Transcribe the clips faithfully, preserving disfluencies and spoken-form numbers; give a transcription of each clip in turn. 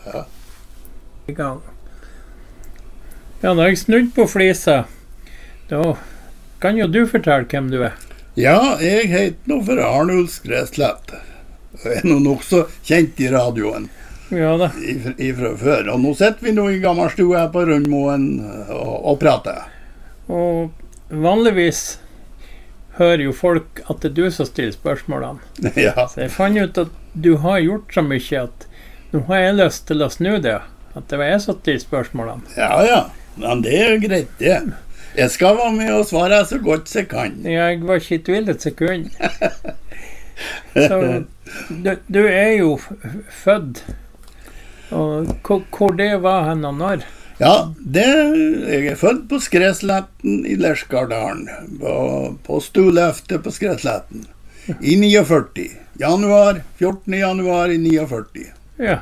ja. I gang. Ja, da har jeg snudd på flisa. Da kan jo du fortelle hvem du er. Ja, jeg heter nå for Arnulf Skreslett. Jeg er nå nok så kjent i radioen. Ja da. Ifra, ifra før. Og nå sitter vi nå i gammelstue her på Rundmoen og, og prater. Og vanligvis hører jo folk at det er du som stiller spørsmålene. Ja. Så jeg fant ut at du har gjort så mye at nå har jeg lyst til å snu det. At det var jeg som stiller spørsmålene. Ja, ja. Men det er jo greit, det. Jeg skal være med og svare så godt jeg kan. Jeg var ikke i tvil et sekund. Så du, du er jo født. Og hvor, hvor det var hen og når? Ja, det, jeg er født på Skresletten i Lerskardalen, på, på Stolefte på Skresletten, i førtini. Januar, fjortende januar i førtini. Ja.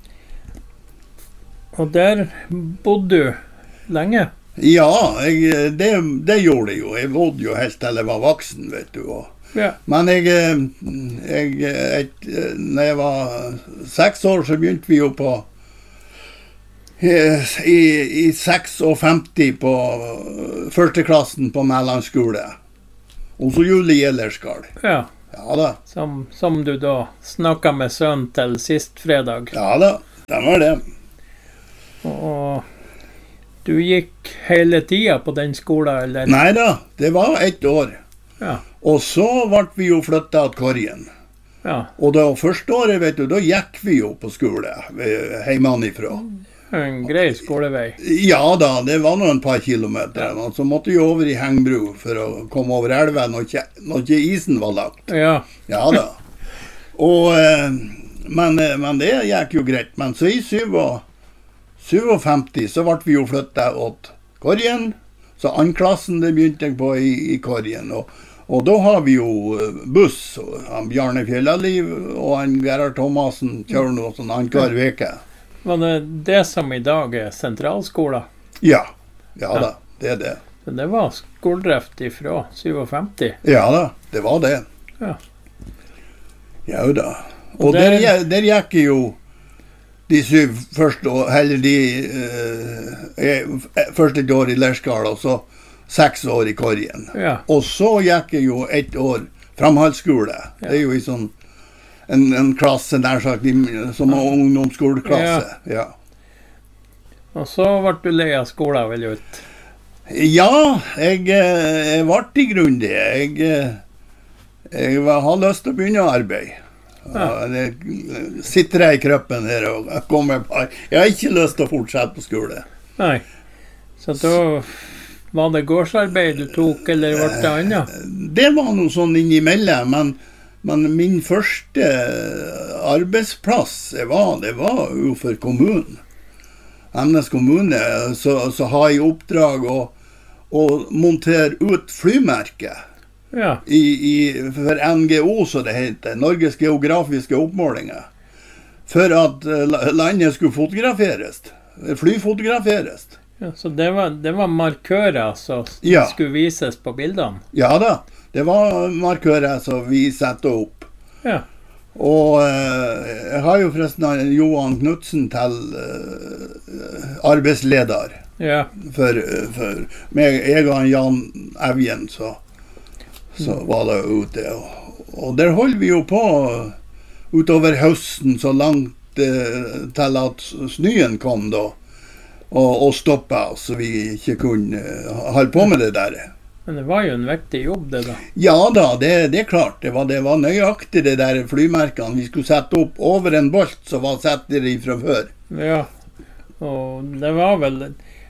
Og der bodde du lenge? Ja, jeg, det, det gjorde jeg jo. Jeg bodde jo helt til jeg var voksen, vet du. Og, ja. Men jeg, jeg, et, når jeg var seks år, så begynte vi jo på I, i femtiseks på førsteklassen på mellomskole. Og så Julie Gjellerskal. Ja. Ja da. Som, som du da snakket med sønnen til sist fredag. Ja da, det var det. Og du gikk hele tiden på den skolen, eller? Nei da, det var ett år. Ja. Og så ble vi jo flyttet til Korgen. Ja. Og da første året, vet du, da gikk vi jo på skole, heimanifra. En grei skolevei. Ja da, det var noen par kilometer. Ja. Så måtte vi over i Hengbro for å komme over elven når ikke, når ikke isen var lagt. Ja. Ja da. Og, men, men det gikk jo greit. Men så i femtisju så ble vi jo flyttet åt Korgen. Så andklassen det begynte jeg på i, i Korgen. Og, og da har vi jo buss. Og han Bjarne Fjellaliv og han Gerhard Thomasen kjører noe sånn annenhver veke. Var det det som i dag er sentralskolen? Ja, ja da, det er det. Så det var skoledrift ifra femtisju? Ja da, det var det. Ja. Ja da. Og der, der, der gikk jo de syv første år, eller de eh, første år i Lerskal, og så seks år i Korgen. Ja. Og så gikk jeg jo ett år framhaldsskole. Ja. Det er jo i sånn En, en klasse der sagt, som en ungdomsskoleklasse, ja. ja. Og så ble du lei av skolen, vel ut? Ja, jeg, jeg ble i grunn det. Jeg, jeg har lyst til å begynne å arbeide. Ja. Jeg sitter jeg i kroppen her og kommer på. Jeg har ikke lyst til å fortsette på skole. Nei, så da var det gårdsarbeid du tok, eller ble det annet? Det var noe sånn innimellom, men Men min første arbeidsplass jeg var, det var jo for kommunen. Emnes kommune, så, så har jeg oppdrag å, å montere ut flymerket. Ja. I, i, for N G O, så det heter, Norges geografiske oppmålinger. For at landet skulle fotograferes, flyfotograferes. Ja, så det var, det var markører som ja. skulle vises på bildene? Ja da. Det var markører som vi satte opp. Ja. Og eh, jeg har jo forresten Johan Knudsen til eh, arbeidsleder. Ja. For, for meg, jeg og Jan Evjen, så, så var det ute. Og, og der holdt vi jo på utover høsten så langt eh, til at snøen kom da. Og, og stoppet oss, så vi ikke kunne uh, holde på med det der. Men det var jo en viktig jobb, det da. Ja da, det, det er klart. Det var, det var nøyaktig det der flymerkene. Vi skulle sette opp over en bolt som var satt der fra før. Ja, og det var vel...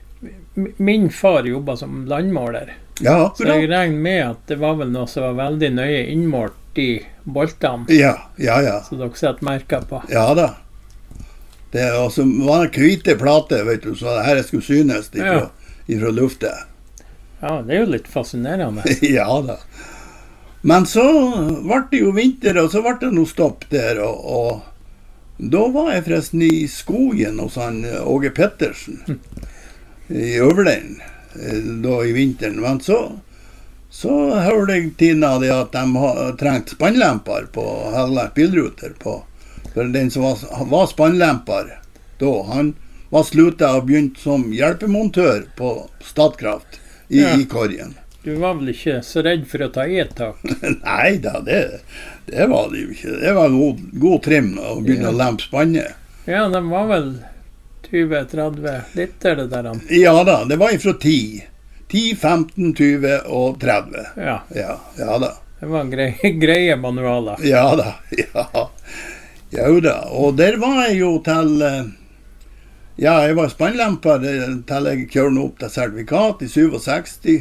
Min far jobbet som landmåler. Ja, så jeg regner med at det var vel noe som var veldig nøye innmålt i boltene. Ja, ja, ja. Så dere setter merker på. Ja da. Det også var en hvite plate, vet du, så det her skulle synes ifra, ja. ifra luftet. Ja, det er jo litt fascinerende. Ja da. Men så ble det jo vinter, og så ble det noe stopp der, og, og da var jeg forresten i skogen hos han Åge Pettersen, i Øverlein, da i vinteren. Men så, så hørte jeg Tina det at de har trengt spannlemper på hele bilruter på. For den som var, var spannlemper, da. Han var sluttet og begynt som hjelpemontør på Statkraft i, Ja. i Korgen. Du var vel ikke så redd for å ta e-tak? Nei da, det, det var det jo ikke. Det var god, god trim å begynne Ja. å lempe spannet. Ja, de var vel tjue tretti liter, det der. han. Ja da, det var ifra ti. ti, femten, tjue og tretti. Ja, Ja, ja da. det var greie, greie manualer. Ja da, ja. Jo da, og der var jeg jo til eh, Ja, jeg var spannlemper eh, til jeg kjørte opp til sertifikat i sekstisju.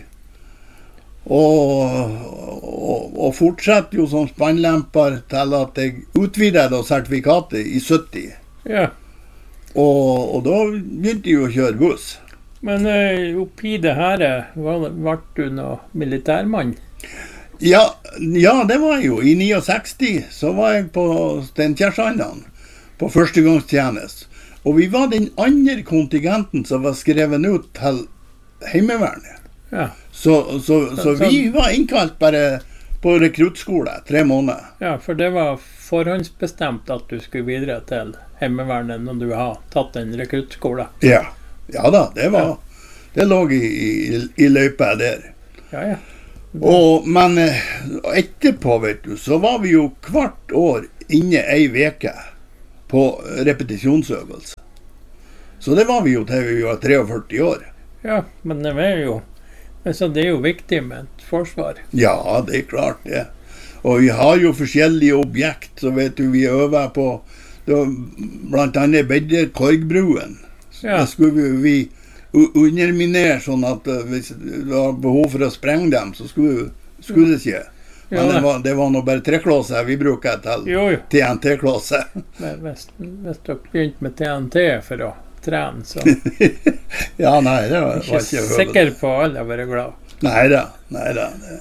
Og, og, og fortsatte jo som spannlemper til at jeg utvidet da sertifikatet i sytti. Ja, Og, og da begynte jeg jo å kjøre buss. men uh, oppi det her, var, ble du noe militærmann? Ja, ja, det var jeg jo. I sekstini så var jeg på Steinkjersandan på førstegangstjeneste. Og vi var den andre kontingenten som var skrevet ut til Heimevernet. Ja, Så, så, så vi var innkalt bare på rekruttskole tre måneder. ja, for det var forhåndsbestemt at du skulle videre til Heimevernet når du har tatt den rekruttskolen. Ja, ja da, det var det lå i, i, i løypa der. Ja, ja. Og, men eh, etterpå, vet du, så var vi jo hvert år inne ei veke på repetisjonsøvelse. Så det var vi jo til vi var førti-tre år. Ja, men det er jo, altså det er jo viktig med et forsvar. Ja, det er klart det. Og vi har jo forskjellige objekt, så vet du, vi øver på, det var blant annet bedre Korgbruen. Ja. Det skulle vi, vi u- underminere sånn at uh, hvis det var behov for å sprenge dem, så skulle, skulle det skje. Men Ja, det det. var, det var nå bare treklåser vi bruker til Jo, jo. T N T-klåser. Men Hvis, hvis dere begynte med T N T for å trene, så Ja, nei, det var, ikke var ikke høvelig. sikker på alle å være glad. Neida, neida. Det.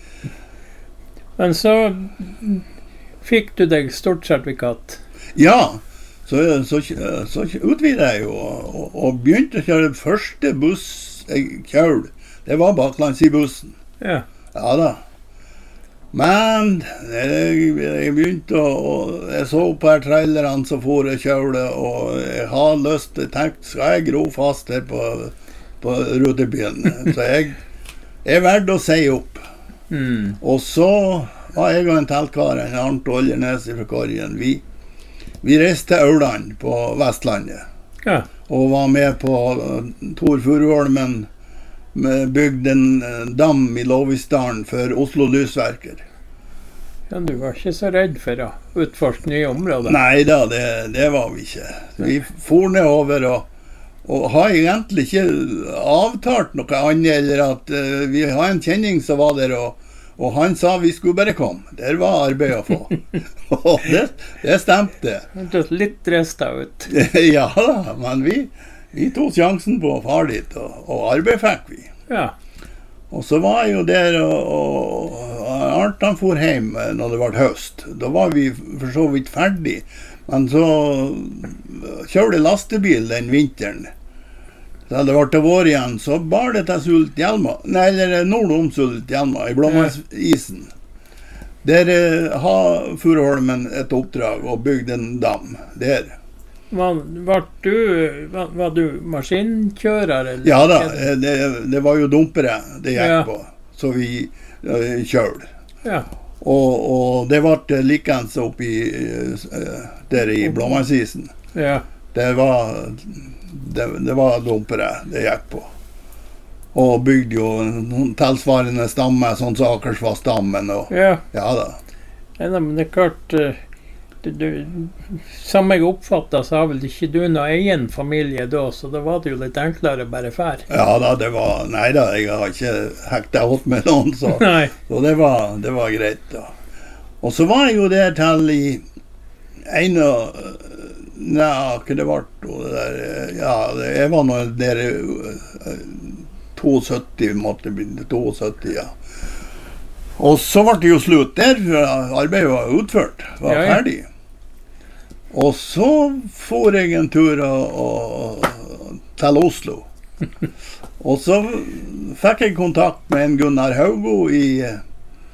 Men så fikk du deg stort sertifikat. Ja, så, så, så utvidet jeg jo, og, og begynte å kjøre første buss jeg kjørte. Det var baklands i bussen. Ja, Ja da. Men jeg, jeg begynte å, og jeg så på her trailerne som for jeg kjørte, og jeg har lyst til, tenkt, skal jeg gro fast her på, på rutebilen? Så jeg, jeg valgte å si opp. mm. Og så var jeg og en teltkar, en Arnt Oljernes fra Korgen. Vi, vi reiste til Auland på Vestlandet, ja. og var med på uh, Tor Furuholmen, med bygd en uh, dam i Lovisdalen for Oslo Lysverker. Ja, du var ikke så redd for å utforske nye områder. Nei da, det, det var vi ikke. Vi for nedover og, og har egentlig ikke avtalt noe annet, eller at uh, vi har en kjenning som var der, og, og han sa vi skulle bare komme. Der var arbeid å få. Og det, det stemte. Du er litt dresta ut. Ja da, men vi, vi tok sjansen på å fare dit, og, og arbeid fikk vi. Ja, Og så var jeg jo der, og, og Arnt han for hjem når det var høst. Da var vi for så vidt ferdig. Men så kjørte lastebil den vinteren. Da det var til vår igjen, så bar det til Sultjelma, nei, eller nord om Sultjelma, i Blåmannsisen. Der eh, har Furuholmen et oppdrag og bygde en dam der. var, var, du, var, var du maskinkjører? Eller? Ja da, eh, det, det var jo dumpere det gikk Ja. på, så vi uh, kjørte. Ja, Og, og det ble likens oppi uh, der i Blåmannsisen. ja, Det var, det, det var dumpere det gikk på. Og bygde jo en tilsvarende stamme, sånn som Akersvassdammen. Og, ja. ja da. Ja, men det er klart eh, du, du, som jeg oppfattet, så har vel ikke du noen egen familie da, så da var det jo litt enklere bare fær. Ja da, det var, nei da, jeg har ikke hekta åt med noen, så, Nei, så det, var, det var greit da. Og så var jeg jo der til i en og, nei, hva det var, det der, ja, det- jeg var nå der uh, sytti, måtte bli sytti, ja. Og så ble det jo slutt der, for arbeidet var utført, var Ja, ja. ferdig. Og så for jeg en tur og, og, til Oslo. Og så fikk jeg kontakt med en Gunnar Haugo i eh,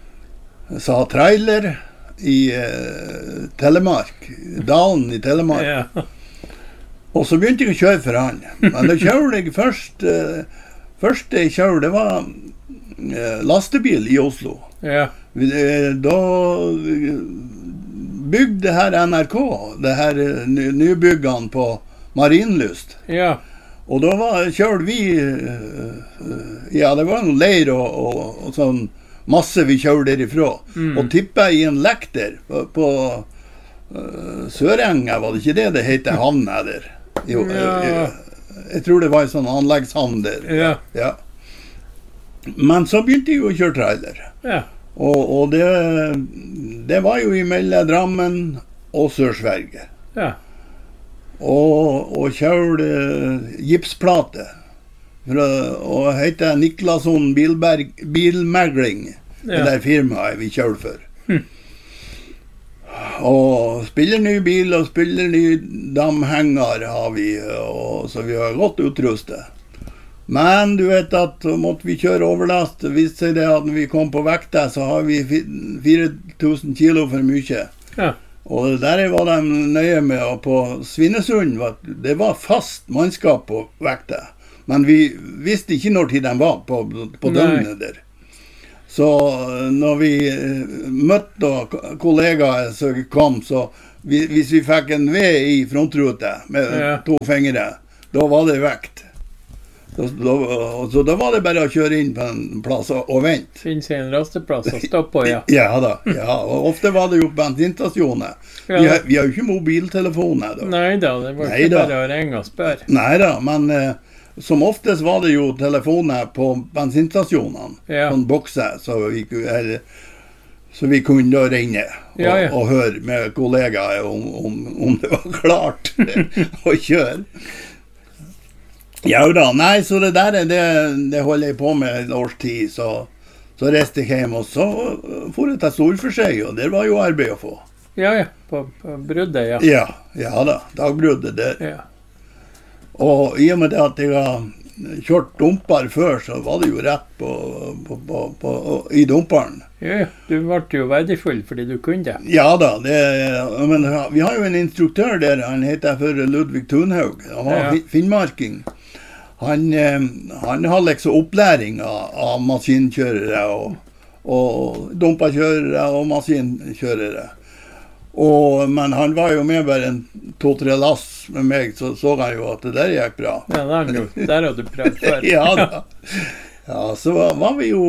sa trailer i eh, Telemark, Dalen i Telemark. ja. Og så begynte jeg å kjøre for han. Men da kjørte jeg først eh, Første jeg kjørte, det var eh, lastebil i Oslo. Ja. Vi, eh, da bygde her N R K, det her eh, ny- nybyggene på Marienlyst. Ja. Og da var, kjørte vi eh, Ja, det var en leir og, og, og sånn masse vi kjørte derifra. Mm. Og tippet i en lekter på, på uh, Sørenga, var det ikke det det heter, havna der? Jo, Ja. jeg, jeg tror det var en sånn anleggshavn der. Ja. Ja. Men så begynte jeg jo å kjøre trailer. Ja. Og, og det, det var jo imellom Drammen og Sør-Sverige. Ja. Og, og kjørte gipsplate. For, å- og heter Niklasson Bilberg, Bilmegling, det Ja. der firmaet vi kjørte for. Hm. Og spiller ny bil og spiller ny damhenger har vi, og, så vi har godt utrustet. Men du vet at måtte vi kjøre overlast, viste seg det at når vi kom på vekta, så har vi fi- fire tusen kilo for mye. Ja. Og der var de nøye med, og på Svinesund, var- det var fast mannskap på vekta. Men vi visste ikke når tid de var på, på Nei. døgnet der. Så når vi eh, møtte ko- kollegaer som kom, så vi, hvis vi fikk en ved i frontrute med Ja. to fingre, da var det vekt. Så da, så da var det bare å kjøre inn på en plass og, og vente. Finne seg en rasteplass og stoppe på, ja. Ja da, ja. Og ofte var det jo bensinstasjoner. Ja. Vi, har- vi har jo ikke mobiltelefoner da. Nei da, det var Nei ikke da. bare å ringe og spørre. Nei da, men eh, som oftest var det jo telefoner på bensinstasjonene. Ja. Sånn bokser, så vi, ku- eller, så vi kunne da ringe og, Ja, ja. og høre med kollegaer om, om, om det var klart å kjøre. Ja da, nei, så det der det, det holder jeg på med en års tid, så, så reiste jeg hjem, og så for jeg til Storforskjeg, og der var jo arbeid å få. Ja, ja. På, på bruddet, ja. Ja, ja da, dagbruddet der. Ja. Og i og med det at jeg har kjørt dumper før, så var det jo rett på, på, på, på, i dumperen. Ja, ja. Du ble jo verdifull fordi du kunne det. Ja da, det, men vi har jo en instruktør der, han heter for Ludvig Thunhaug, han var Ja. fi- finnmarking. Han, eh, han har liksom opplæring av, av maskinkjørere og, og dumperkjørere og maskinkjørere. Og, men han var jo med bare en to-tre lass med meg, så så han jo at det der gikk bra. Ja, der, du, der har du prøvd før. Ja da. Ja, så var var vi jo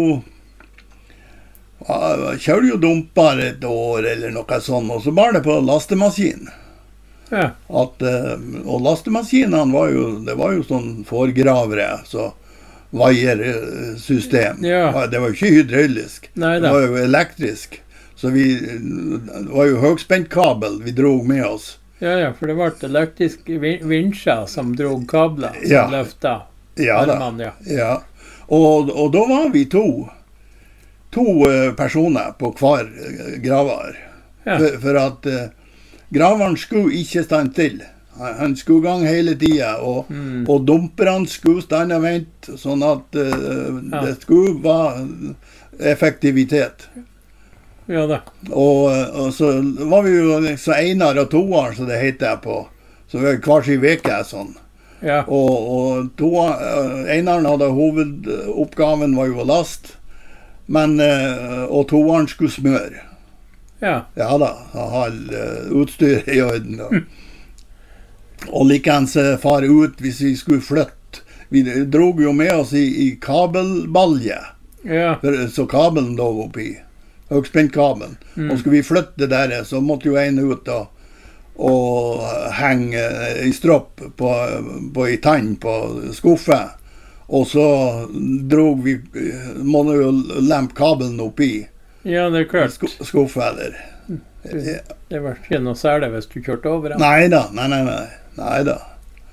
ja, kjørte jo dumper et år eller noe sånt, og så var det på lastemaskin. Ja. At, eh, og lastemaskinene var jo, det var jo sånn forgravere, så vaiersystem. Ja. Det var jo ikke hydraulisk, Nei det da. var jo elektrisk. Så vi, det var jo høgspentkabel vi drog med oss. Ja, ja, for det ble elektriske vin- vinsjer som drog kabler, som Ja. løfta Ja da. armene, ja. Ja. Og, og da var vi to, to eh, personer på hver eh, graver. Ja. For, for at uh, graveren skulle ikke stande stille. Han, han skulle gang hele tida, og, Mm. og dumperne skulle stande og vente, sånn at eh, Ja. det skulle være effektivitet. Ja da. Og, og så var vi jo så einer og toer, som det heter på. Så vi var hver sin veke sånn. Ja. Og, og to, eh, eneren hadde hovedoppgaven var jo å laste, men, eh, og toeren skulle smøre. Ja. Ja da, ha uh, utstyret i orden. Da. Og likeens eh, fare ut hvis vi skulle flytte. Vi drog jo med oss i, i kabelbalje, Ja. for, så kabelen lå oppi. Høgspentkabelen. Mm. Og skulle vi flytte det der, så måtte jo en ut da, og henge i stropp på, på i tann på skuffe. Og så drog vi, måtte jo lempe kabelen oppi Ja, det er klart. sk skuffe der. Det, det var ikke noe særlig hvis du kjørte over den. Nei da, nei, nei, nei, nei da.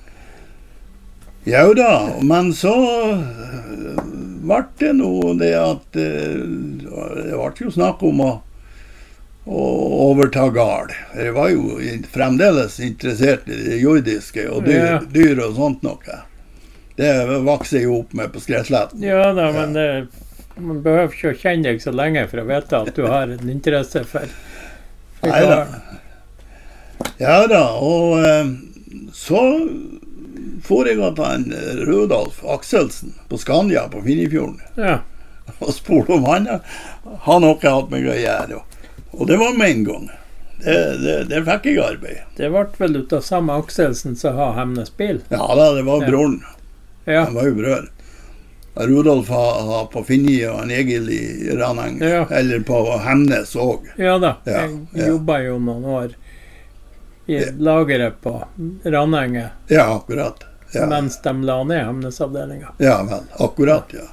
Ja da, men så ble det noe det at eh, det ble jo snakk om å, å overta gard. Jeg var jo fremdeles interessert i det jordiske og dyr, Ja. dyr og sånt noe. Det vokser jeg jo opp med på Skresletten. Ja da, men det, man behøver ikke å kjenne deg så lenge for å vite at du har en interesse for for Nei da. garden. Ja da, og eh, så får jeg at han Rudolf Akselsen på Skanja på Finnefjorden. Ja. Og spurte om han har noe hatt med å gjøre. Og det var med en gang. Det, det, det fikk jeg arbeid. Det ble vel ut av samme Akselsen som har Hemnes bil? Ja da, det var broren. Ja. Han var jo brød. Rudolf har, har på Finni og en Egil i Ranang. Ja. Eller på Hemnes også. Ja da, Ja, jeg ja. jobbet jo noen år i lageret på Ranenge, Ja, akkurat. Ja. mens de la ned Hemnes-avdelingen. Ja vel, akkurat, ja.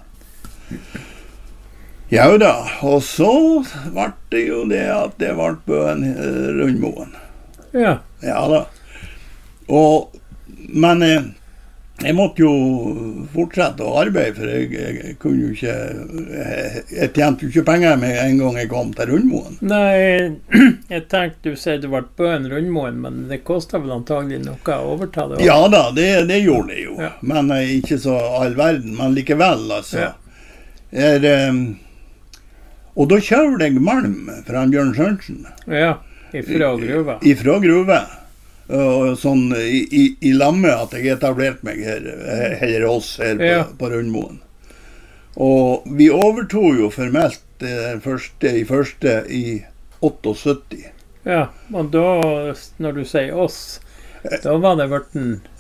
Ja da, og så ble det jo det at det ble bøen eh, Rundmoen. Ja, Ja da. Og, men eh, jeg måtte jo fortsette å arbeide, for jeg, jeg, jeg kunne jo ikke jeg, jeg tjente jo ikke penger med en gang jeg kom til Rundmoen. nei, jeg tenkte du sier det ble bøen Rundmoen, men det kostet vel antagelig noe å overta det også. Ja da, det, det gjorde det jo. Ja. Men eh, ikke så all verden, men likevel, altså. Ja. Er, eh, og da kjører jeg malm fra en Bjørn Sørensen. Ja, ifra gruva. Ifra gruve. Og sånn i, i, i lamme at jeg etablerte meg her, eller oss her på, Ja. på Rundmoen. Og vi overtog jo formelt det første i første i syttiåtte. Ja, og da, når du sier oss, da var det vært en